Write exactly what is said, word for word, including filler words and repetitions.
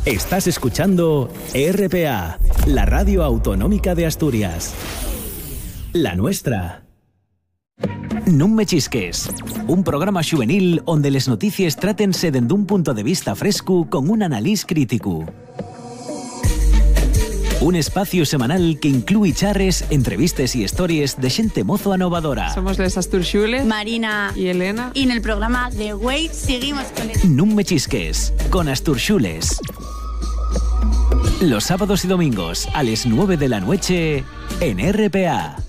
Estás escuchando R P A, la radio autonómica de Asturias. La nuestra. Non me chisques, un programa juvenil onde les notícies trátense dende un punto de vista fresco con un analís crítico. Un espacio semanal que incluye charres, entrevistas y historias de xente mozo anovadora. Somos les Asturxules, Marina y Elena. Y en el programa de Wait seguimos con el... Non me chisques, con Asturxules. Los sábados y domingos a las nueve de la noche en R P A.